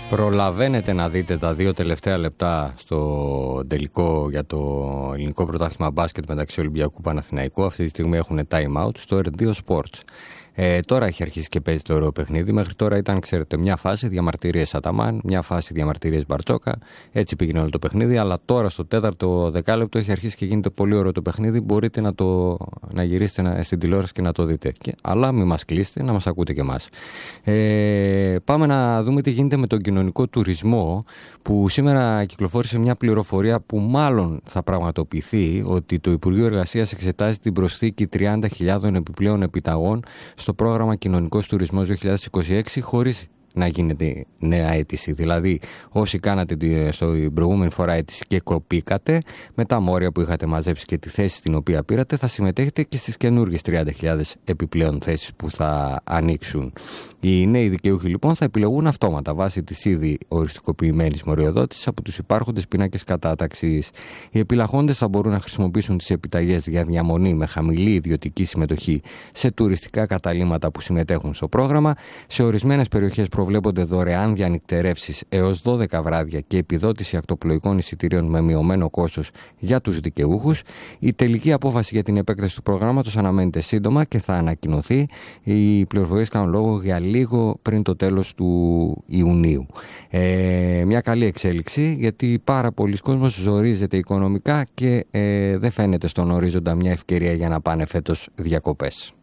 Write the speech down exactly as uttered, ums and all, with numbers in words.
Προλαβαίνετε να δείτε τα δύο τελευταία λεπτά στο τελικό για το ελληνικό πρωτάθλημα μπάσκετ μεταξύ Ολυμπιακού Παναθηναϊκού. Αυτή τη στιγμή έχουν time out στο αρ δύο Sports. Ε, τώρα έχει αρχίσει και παίζει το ωραίο παιχνίδι. Μέχρι τώρα ήταν, ξέρετε, μια φάση διαμαρτυρίες Αταμάν, μια φάση διαμαρτυρίες Μπαρτσόκα. Έτσι πήγαινε όλο το παιχνίδι. Αλλά τώρα στο τέταρτο δεκάλεπτο έχει αρχίσει και γίνεται πολύ ωραίο το παιχνίδι. Μπορείτε να, το, να γυρίσετε να, στην τηλεόραση και να το δείτε. Και, αλλά μην μας κλείσετε, να μας ακούτε και εμάς. Ε, πάμε να δούμε τι γίνεται με τον κοινωνικό τουρισμό, που σήμερα κυκλοφόρησε μια πληροφορία που μάλλον θα πραγματοποιηθεί, ότι το Υπουργείο Εργασίας εξετάζει την προσθήκη τριάντα χιλιάδων επιπλέον επιταγών στο πρόγραμμα Κοινωνικός Τουρισμός δύο χιλιάδες είκοσι έξι χωρίς να γίνεται νέα αίτηση. Δηλαδή, όσοι κάνατε στο προηγούμενη φορά αίτηση και κοπήκατε, με τα μόρια που είχατε μαζέψει και τη θέση την οποία πήρατε, θα συμμετέχετε και στις καινούργιες τριάντα χιλιάδες επιπλέον θέσεις που θα ανοίξουν. Οι νέοι δικαιούχοι λοιπόν θα επιλεγούν αυτόματα βάσει της ήδη οριστικοποιημένης μοριοδότησης από τους υπάρχοντες πίνακες κατάταξης. Οι επιλαχόντες θα μπορούν να χρησιμοποιήσουν τις επιταγές για διαμονή με χαμηλή ιδιωτική συμμετοχή σε τουριστικά καταλύματα που συμμετέχουν στο πρόγραμμα. Σε ορισμένες περιοχές προβλέπονται δωρεάν διανυκτερεύσεις έως δώδεκα βράδια και επιδότηση ακτοπλοϊκών εισιτηρίων με μειωμένο κόστος για τους δικαιούχους. Η τελική απόφαση για την επέκταση του προγράμματος αναμένεται σύντομα και θα ανακοινωθεί. Οι πληροφορίες κάνουν λόγο για λίγο πριν το τέλος του Ιουνίου. Ε, μια καλή εξέλιξη, γιατί πάρα πολλοί κόσμος ζορίζεται οικονομικά και ε, δεν φαίνεται στον ορίζοντα μια ευκαιρία για να πάνε φέτος διακοπές.